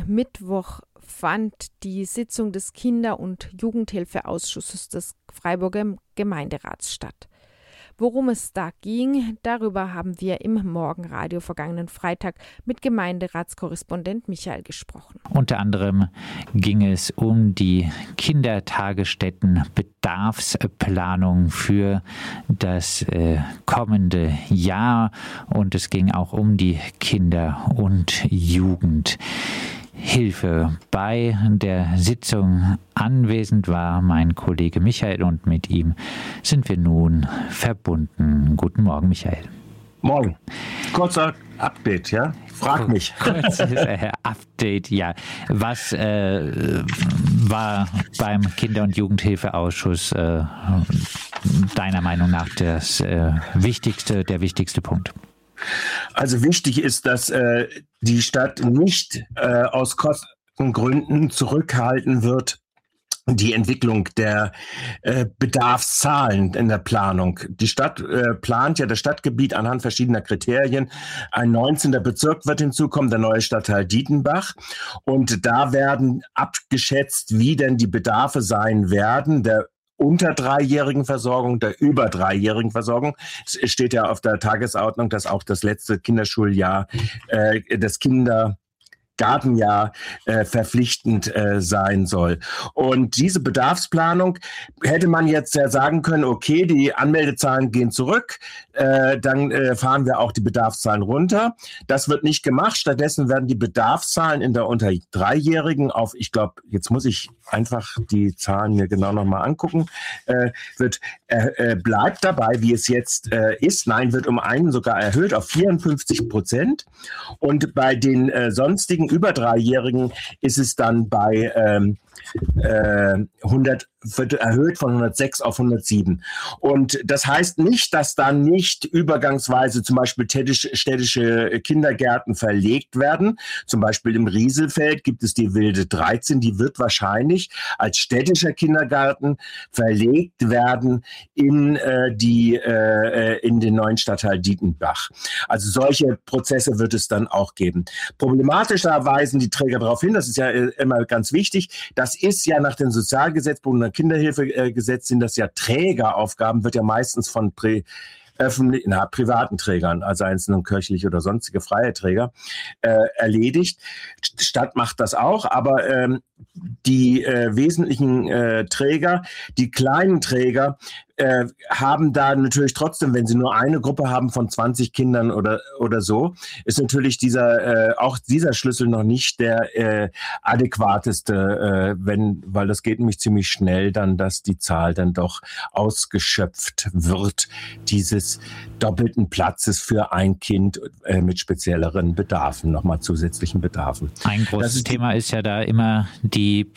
Mittwoch fand die Sitzung des Kinder- und Jugendhilfeausschusses des Freiburger Gemeinderats statt. Worum es da ging, darüber haben wir im Morgenradio vergangenen Freitag mit Gemeinderatskorrespondent Michael gesprochen. Unter anderem ging es um die Kindertagesstättenbedarfsplanung für das kommende Jahr und es ging auch um die Kinder- und Jugendhilfe. Bei der Sitzung anwesend war mein Kollege Michael und mit ihm sind wir nun verbunden. Guten Morgen, Michael. Morgen. Kurzer Update, ja? Frag mich. Kurzes Update, ja. Was war beim Kinder- und Jugendhilfeausschuss deiner Meinung nach der wichtigste Punkt? Also wichtig ist, dass die Stadt nicht aus Kostengründen zurückhalten wird, die Entwicklung der Bedarfszahlen in der Planung. Die Stadt plant ja das Stadtgebiet anhand verschiedener Kriterien. Ein 19. Bezirk wird hinzukommen, der neue Stadtteil Dietenbach. Und da werden abgeschätzt, wie denn die Bedarfe sein werden, der unter 3-jährigen Versorgung, der über 3-jährigen Versorgung. Es steht ja auf der Tagesordnung, dass auch das letzte Kinderschuljahr, das Kindergartenjahr verpflichtend sein soll. Und diese Bedarfsplanung hätte man jetzt ja sagen können, okay, die Anmeldezahlen gehen zurück, dann fahren wir auch die Bedarfszahlen runter. Das wird nicht gemacht. Stattdessen werden die Bedarfszahlen in der unter 3-jährigen auf, ich glaube, jetzt muss ich einfach die Zahlen mir genau nochmal angucken, bleibt dabei, wie es jetzt ist. Nein, wird um einen sogar erhöht auf 54%. Und bei den sonstigen über 3-Jährigen ist es dann bei 100, wird erhöht von 106 auf 107. Und das heißt nicht, dass dann nicht übergangsweise zum Beispiel städtische Kindergärten verlegt werden. Zum Beispiel im Rieselfeld gibt es die Wilde 13, die wird wahrscheinlich als städtischer Kindergarten verlegt werden in den neuen Stadtteil Dietenbach. Also solche Prozesse wird es dann auch geben. Problematisch, da weisen die Träger darauf hin, das ist ja immer ganz wichtig, das ist ja nach dem Sozialgesetzbuch und dem Kinderhilfegesetz sind das ja Trägeraufgaben, wird ja meistens von privaten Trägern, also einzelne kirchliche oder sonstige freie Träger, erledigt. Die Stadt macht das auch, aber die wesentlichen Träger, die kleinen Träger, haben da natürlich trotzdem, wenn sie nur eine Gruppe haben von 20 Kindern oder so, ist natürlich auch dieser Schlüssel noch nicht der adäquateste, weil das geht nämlich ziemlich schnell dann, dass die Zahl dann doch ausgeschöpft wird, dieses doppelten Platzes für ein Kind mit spezielleren Bedarfen, nochmal zusätzlichen Bedarfen. Ein großes Thema ist ja da immer die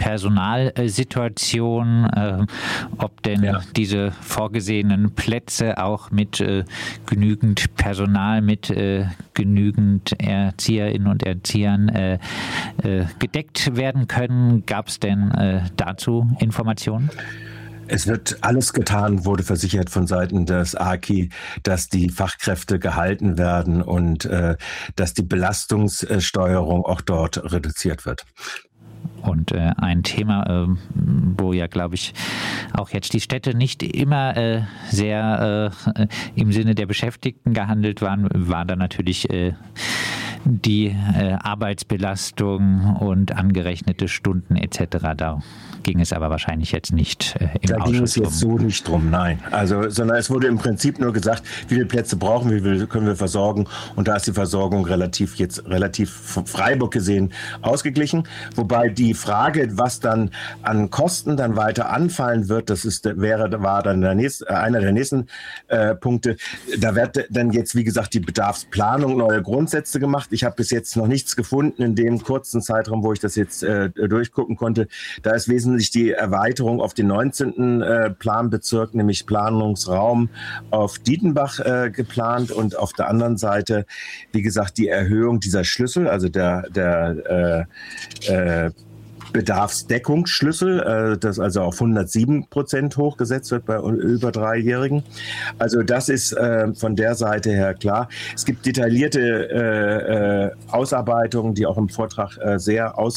Personalsituation, ob denn diese vorgesehenen Plätze auch mit genügend Personal, mit genügend Erzieherinnen und Erziehern gedeckt werden können. Gab es denn dazu Informationen? Es wird alles getan, wurde versichert von Seiten des AKI, dass die Fachkräfte gehalten werden und dass die Belastungssteuerung auch dort reduziert wird. Und ein Thema, wo ja, glaube ich, auch jetzt die Städte nicht immer sehr im Sinne der Beschäftigten gehandelt waren, war dann natürlich die Arbeitsbelastung und angerechnete Stunden etc. Da ging es aber wahrscheinlich jetzt nicht im Ausschuss. Da ging es jetzt so nicht drum, nein. Sondern es wurde im Prinzip nur gesagt, wie viele Plätze brauchen wir, wie viele können wir versorgen. Und da ist die Versorgung relativ von Freiburg gesehen ausgeglichen. Wobei die Frage, was dann an Kosten dann weiter anfallen wird, war dann einer der nächsten Punkte. Da wird dann jetzt, wie gesagt, die Bedarfsplanung, neue Grundsätze gemacht. Ich habe bis jetzt noch nichts gefunden in dem kurzen Zeitraum, wo ich das jetzt durchgucken konnte. Da ist wesentlich die Erweiterung auf den 19. Planbezirk, nämlich Planungsraum auf Dietenbach geplant und auf der anderen Seite, wie gesagt, die Erhöhung dieser Schlüssel, also der Bedarfsdeckungsschlüssel, das also auf 107% hochgesetzt wird bei über 3-Jährigen. Also das ist von der Seite her klar. Es gibt detaillierte Ausarbeitungen, die auch im Vortrag sehr